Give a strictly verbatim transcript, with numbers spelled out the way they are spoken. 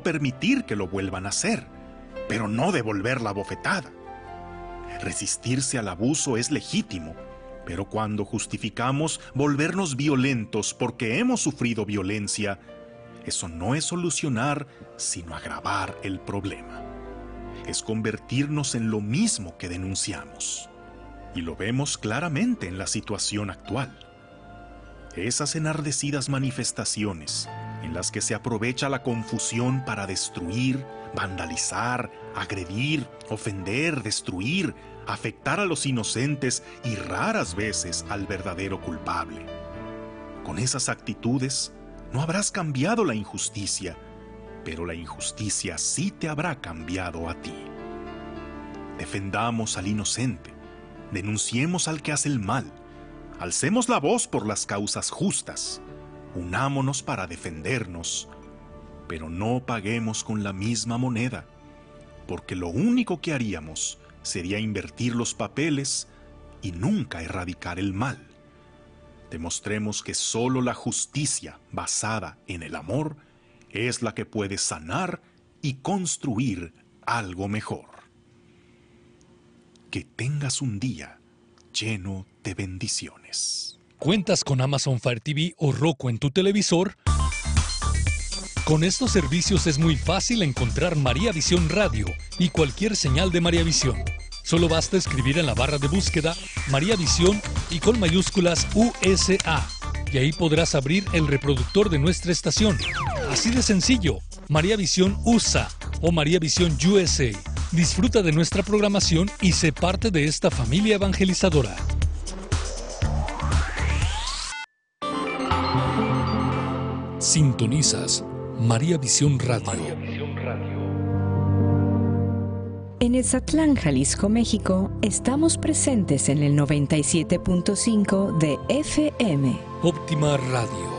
permitir que lo vuelvan a hacer, pero no devolver la bofetada. Resistirse al abuso es legítimo, pero cuando justificamos volvernos violentos porque hemos sufrido violencia, eso no es solucionar, sino agravar el problema. Es convertirnos en lo mismo que denunciamos. Y lo vemos claramente en la situación actual. Esas enardecidas manifestaciones en las que se aprovecha la confusión para destruir, vandalizar, agredir, ofender, destruir, afectar a los inocentes y raras veces al verdadero culpable. Con esas actitudes no habrás cambiado la injusticia, pero la injusticia sí te habrá cambiado a ti. Defendamos al inocente, denunciemos al que hace el mal, alcemos la voz por las causas justas, unámonos para defendernos, pero no paguemos con la misma moneda, porque lo único que haríamos sería invertir los papeles y nunca erradicar el mal. Demostremos que solo la justicia basada en el amor es la que puede sanar y construir algo mejor. Que tengas un día lleno de bendiciones. ¿Cuentas con Amazon Fire T V o Roku en tu televisor? Con estos servicios es muy fácil encontrar María Visión Radio y cualquier señal de María Visión. Solo basta escribir en la barra de búsqueda María Visión y con mayúsculas U S A, y ahí podrás abrir el reproductor de nuestra estación. Así de sencillo, María Visión U S A o María Visión U S A. Disfruta de nuestra programación y sé parte de esta familia evangelizadora. Sintonizas María Visión Radio. María Visión Radio. En Etzatlán, Jalisco, México, estamos presentes en el noventa y siete punto cinco de F M. Óptima Radio.